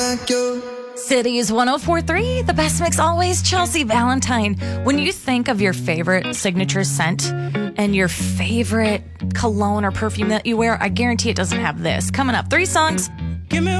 Cities 104.3, the best mix always, Chelsea Valentine. When you think of your favorite signature scent and your favorite cologne or perfume that you wear, I guarantee it doesn't have this. Coming up, 3 songs. Give me